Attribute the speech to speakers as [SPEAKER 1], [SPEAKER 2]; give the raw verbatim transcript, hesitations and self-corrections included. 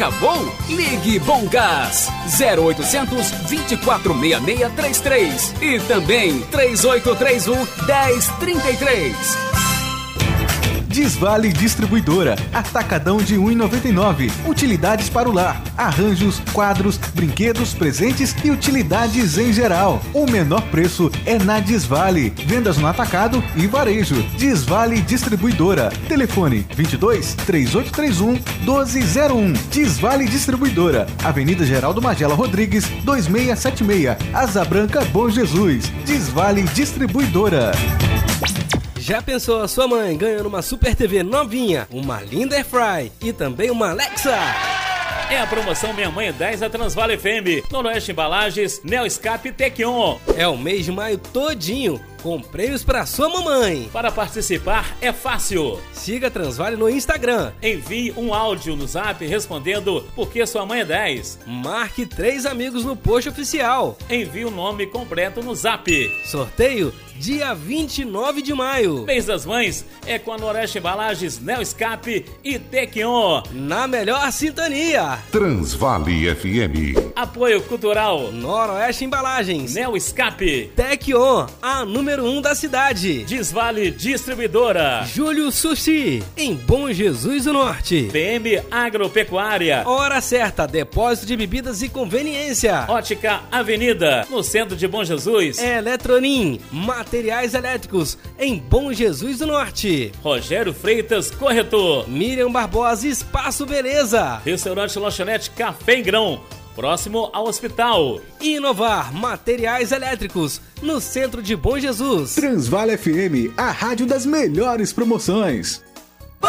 [SPEAKER 1] Acabou? Ligue Bom Gás zero oitocentos, vinte e quatro, sessenta e seis, trinta e três e também três oito três um, dez, trinta e três.
[SPEAKER 2] Desvale Distribuidora, atacadão de um real e noventa e nove centavos. Utilidades para o lar, arranjos, quadros, brinquedos, presentes e utilidades em geral. O menor preço é na Desvale. Vendas no atacado e varejo. Desvale Distribuidora. Telefone vinte e dois, três oito três um, doze zero um. Desvale Distribuidora. Avenida Geraldo Magela Rodrigues, dois seis sete seis. Asa Branca, Bom Jesus. Desvale Distribuidora.
[SPEAKER 3] Já pensou a sua mãe ganhando uma Super T V novinha, uma linda Airfry e também uma Alexa?
[SPEAKER 4] É a promoção Minha Mãe é dez da Transvale F M, Noroeste Embalagens, Neo Escape e Tequion.
[SPEAKER 3] É o mês de maio todinho, com prêmios para sua mamãe.
[SPEAKER 4] Para participar é fácil.
[SPEAKER 3] Siga a Transvale no Instagram.
[SPEAKER 4] Envie um áudio no Zap respondendo porque sua mãe é dez.
[SPEAKER 3] Marque três amigos no post oficial.
[SPEAKER 4] Envie o nome completo no Zap.
[SPEAKER 3] Sorteio dia vinte e nove de maio.
[SPEAKER 4] Mês das Mães é com a Noroeste Embalagens, Neo Escape e Tequion.
[SPEAKER 3] Na melhor sintonia.
[SPEAKER 5] Transvale F M.
[SPEAKER 4] Apoio Cultural.
[SPEAKER 3] Noroeste Embalagens.
[SPEAKER 4] Neo Escape.
[SPEAKER 3] Tequion, a número um da cidade.
[SPEAKER 4] Desvale Distribuidora.
[SPEAKER 3] Júlio Sushi, em Bom Jesus do Norte.
[SPEAKER 4] P M Agropecuária.
[SPEAKER 3] Hora certa, depósito de bebidas e conveniência.
[SPEAKER 4] Ótica Avenida, no centro de Bom Jesus.
[SPEAKER 3] Eletronim, materiais elétricos, em Bom Jesus do Norte.
[SPEAKER 4] Rogério Freitas, corretor.
[SPEAKER 3] Miriam Barbosa, Espaço Beleza.
[SPEAKER 4] Restaurante Lanchonete Café em Grão, próximo ao hospital.
[SPEAKER 3] Inovar Materiais Elétricos, no centro de Bom Jesus.
[SPEAKER 2] Transvale F M, a rádio das melhores promoções.